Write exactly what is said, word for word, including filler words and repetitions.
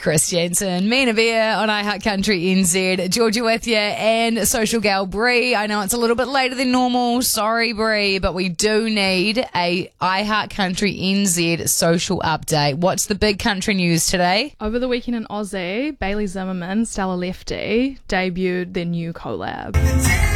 Chris Jensen, Mina Beer on iHeart Country N Z. Georgia with you and Social Gal Bree. I know it's a little bit later than normal. Sorry, Bree, but we do need a iHeart Country N Z social update. What's the big country news today? Over the weekend in Aussie, Bailey Zimmerman, Stella Lefty, debuted their new collab.